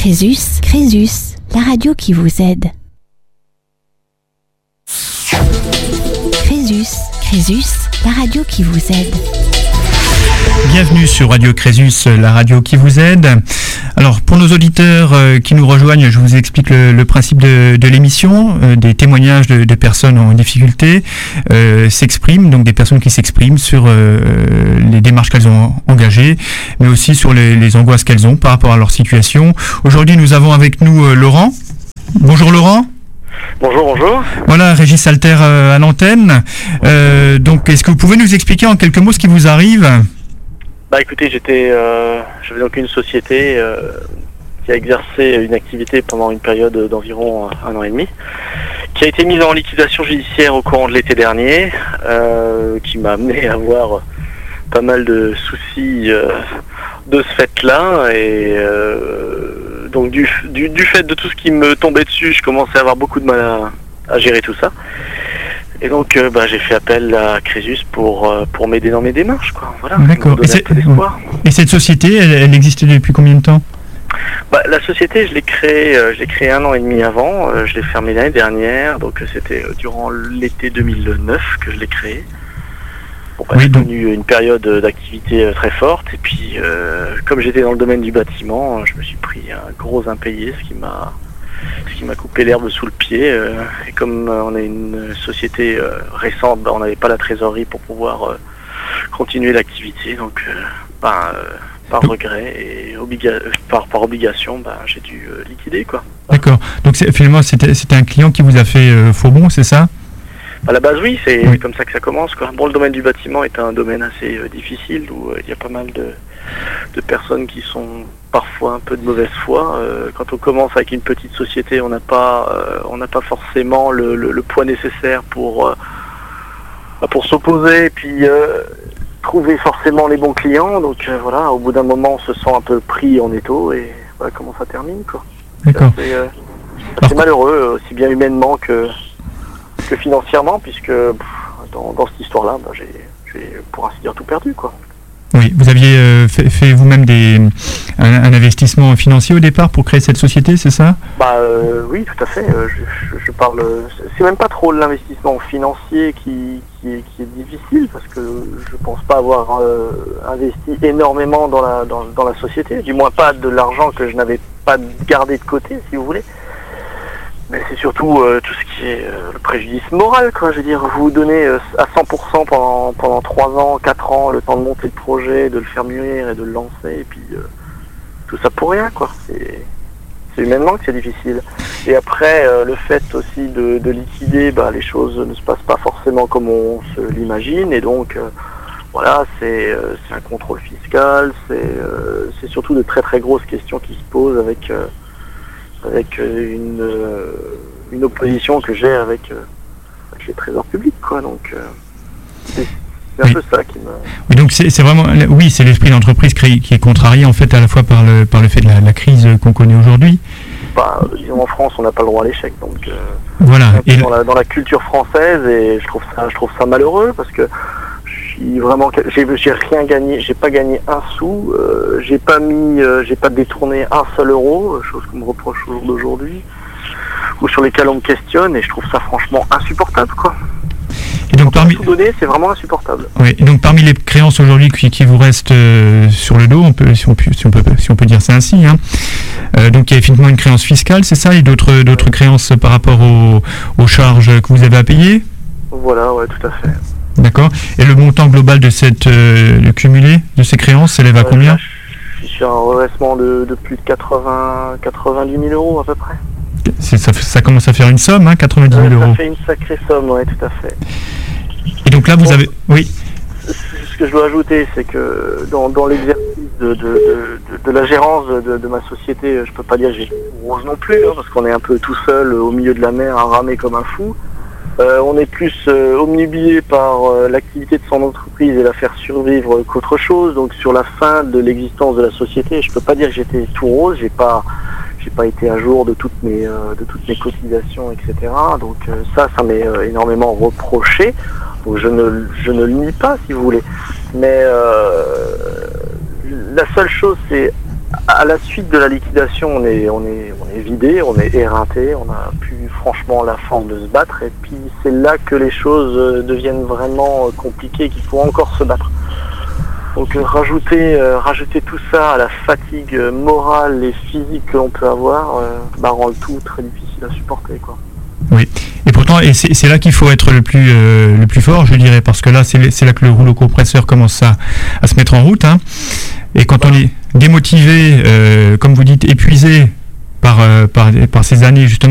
Crésus, la radio qui vous aide. Crésus, la radio qui vous aide. Bienvenue sur Radio Crésus, la radio qui vous aide. Alors, pour nos auditeurs qui nous rejoignent, je vous explique le principe de l'émission. Des témoignages de personnes en difficulté s'expriment, donc des personnes qui s'expriment sur les démarches qu'elles ont engagées, mais aussi sur les angoisses qu'elles ont par rapport à leur situation. Aujourd'hui, nous avons avec nous Laurent. Bonjour Laurent. Bonjour. Voilà, Régis Alter à l'antenne. Donc, est-ce que vous pouvez nous expliquer en quelques mots ce qui vous arrive ? Bah écoutez, j'avais donc une société qui a exercé une activité pendant une période d'environ 1 an et demi, qui a été mise en liquidation judiciaire au courant de l'été dernier, qui m'a amené à avoir pas mal de soucis de ce fait-là, et donc du fait de tout ce qui me tombait dessus, je commençais à avoir beaucoup de mal à gérer tout ça. Et donc j'ai fait appel à Crésus pour m'aider dans mes démarches, quoi. Voilà. D'accord. Et cette société, elle existait depuis combien de temps ? La société, je l'ai créée 1 an et demi avant. Je l'ai fermée l'année dernière, donc c'était durant l'été 2009 que je l'ai créée. J'ai connu une période d'activité très forte, et puis comme j'étais dans le domaine du bâtiment, je me suis pris un gros impayé, ce qui m'a coupé l'herbe sous le pied, et comme on est une société récente, on n'avait pas la trésorerie pour pouvoir continuer l'activité, donc par regret et par obligation, j'ai dû liquider, quoi. D'accord, donc finalement c'était un client qui vous a fait faux bon, c'est ça ? À la base, oui, c'est comme ça que ça commence, quoi. Bon, le domaine du bâtiment est un domaine assez difficile, où il y a pas mal de personnes qui sont parfois un peu de mauvaise foi. Quand on commence avec une petite société, on n'a pas forcément le poids nécessaire pour s'opposer et puis trouver forcément les bons clients. Donc voilà, au bout d'un moment, on se sent un peu pris en étau, et voilà comment ça termine, quoi. D'accord. C'est malheureux, aussi bien humainement que financièrement, puisque dans cette histoire-là, j'ai pour ainsi dire tout perdu, quoi. Oui, vous aviez fait vous-même un investissement financier au départ pour créer cette société, c'est ça ? Oui, tout à fait. Je parle. C'est même pas trop l'investissement financier qui est difficile, parce que je pense pas avoir investi énormément dans la société, du moins pas de l'argent que je n'avais pas gardé de côté, si vous voulez. Mais c'est surtout tout ce qui est le préjudice moral, quoi. Je veux dire, vous donnez à 100% pendant 3 ans, 4 ans, le temps de monter le projet, de le faire mûrir et de le lancer, et puis tout ça pour rien, quoi. C'est humainement que c'est difficile. Et après, le fait aussi de liquider, les choses ne se passent pas forcément comme on se l'imagine, et donc voilà, c'est un contrôle fiscal, c'est surtout de très très grosses questions qui se posent avec une opposition que j'ai avec les trésors publics, quoi. Donc c'est un peu ça qui me... Oui, donc c'est vraiment, oui, c'est l'esprit d'entreprise qui est contrarié en fait à la fois par le fait de la crise qu'on connaît aujourd'hui. Disons, en France, on n'a pas le droit à l'échec, donc voilà. Et dans la culture française, et je trouve ça malheureux, parce que j'ai rien gagné, j'ai pas gagné un sou, j'ai pas détourné un seul euro, chose qu'on me reproche au jour d'aujourd'hui, ou sur lesquelles on me questionne, et je trouve ça franchement insupportable, quoi. Et donc tout donner, c'est vraiment insupportable. Oui, et donc parmi les créances aujourd'hui qui vous restent sur le dos, si on peut dire ça ainsi, hein. Donc il y a effectivement une créance fiscale, c'est ça, et d'autres créances par rapport aux charges que vous avez à payer ? Voilà, ouais, tout à fait. D'accord. Et le montant global de le cumulé de ces créances s'élève à combien ? Je suis sur un redressement de plus de 90 000 euros à peu près. Ça commence à faire une somme, hein, 90 000 euros. Ça fait une sacrée somme, oui, tout à fait. Et donc là, vous avez... Oui. Ce que je dois ajouter, c'est que dans l'exercice de la gérance de ma société, je peux pas dire que j'ai rose non plus, hein, parce qu'on est un peu tout seul au milieu de la mer à ramer comme un fou. On est plus omnibulé par l'activité de son entreprise et la faire survivre qu'autre chose. Donc sur la fin de l'existence de la société, je peux pas dire que j'étais tout rose, j'ai pas été à jour de toutes mes cotisations, etc. Donc ça m'est énormément reproché. Donc je ne le nie pas, si vous voulez. Mais la seule chose, c'est à la suite de la liquidation, on est vidé, on est éreinté, on n'a plus franchement la force de se battre, et puis c'est là que les choses deviennent vraiment compliquées, qu'il faut encore se battre. Donc rajouter tout ça à la fatigue morale et physique que l'on peut avoir, rend le tout très difficile à supporter, quoi. Oui, et pourtant, c'est là qu'il faut être le plus fort, je dirais, parce que là, c'est là que le rouleau compresseur commence à se mettre en route, hein. Et quand on est démotivé, comme vous dites, épuisé par ces années justement